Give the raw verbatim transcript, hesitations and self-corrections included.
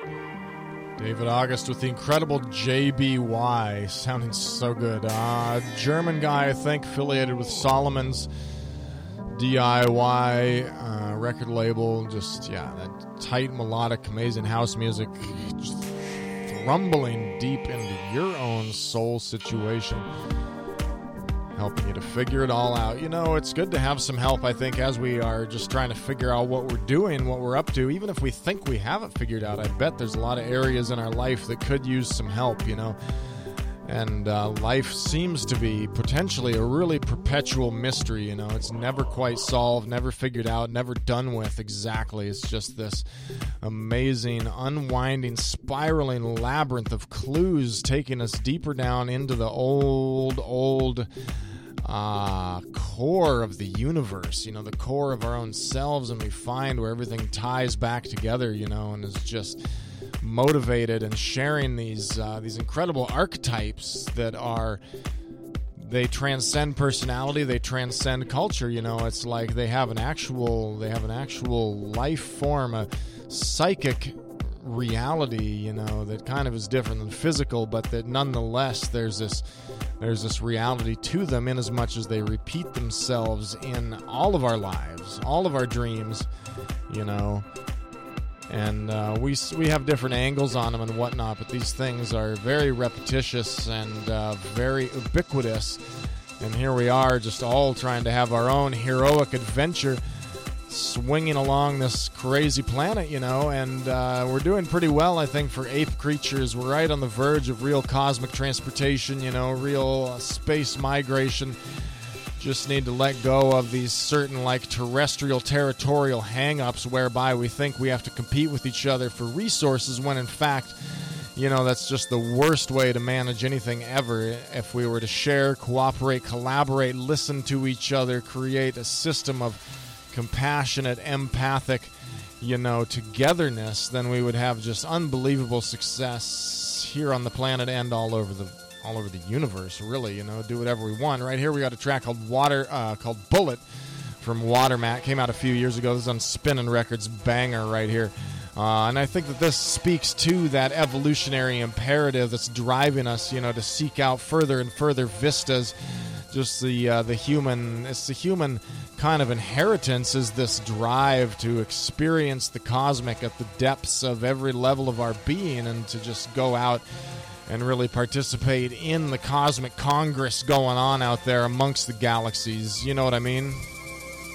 David August with the incredible J B Y, sounding so good. Uh, German guy, I think, affiliated with Solomon's D I Y uh, record label. Just, yeah, that tight, melodic, amazing house music, just rumbling deep into your own soul situation, helping you to figure it all out. You know, it's good to have some help, I think, as we are just trying to figure out what we're doing, what we're up to. Even if we think we have it figured out, I bet there's a lot of areas in our life that could use some help, you know. And uh, life seems to be potentially a really perpetual mystery, you know. It's never quite solved, never figured out, never done with exactly. It's just this amazing, unwinding, spiraling labyrinth of clues taking us deeper down into the old, old uh, core of the universe, you know, the core of our own selves, and we find where everything ties back together, you know, and is just motivated and sharing these uh, these incredible archetypes that are, they transcend personality, they transcend culture, you know. It's like they have an actual they have an actual life form, a psychic reality, you know, that kind of is different than physical, but that nonetheless there's this there's this reality to them, in as much as they repeat themselves in all of our lives, all of our dreams, you know. And uh, we we have different angles on them and whatnot, but these things are very repetitious and uh, very ubiquitous. And here we are, just all trying to have our own heroic adventure, swinging along this crazy planet, you know. And uh, we're doing pretty well, I think, for ape creatures. We're right on the verge of real cosmic transportation, you know, real uh, space migration. Just need to let go of these certain, like, terrestrial territorial hang-ups whereby we think we have to compete with each other for resources, when in fact, you know, that's just the worst way to manage anything ever. If we were to share, cooperate, collaborate, listen to each other, create a system of compassionate, empathic, you know, togetherness, then we would have just unbelievable success here on the planet and all over the all over the universe, really, you know, do whatever we want. Right here we got a track called Water, uh, called Bullet from Watermat. Came out a few years ago. This is on Spinnin' Records, banger right here. Uh, and I think that this speaks to that evolutionary imperative that's driving us, you know, to seek out further and further vistas. Just the uh, the human, it's the human kind of inheritance, is this drive to experience the cosmic at the depths of every level of our being, and to just go out and really participate in the cosmic congress going on out there amongst the galaxies. You know what I mean?